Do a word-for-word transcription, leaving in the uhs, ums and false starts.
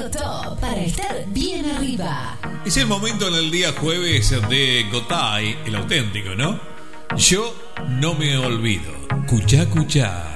Radio Top para estar bien arriba. Es el momento en el día jueves de Gotay, el auténtico, ¿no? Yo no me olvido. Cuchá, cuchá.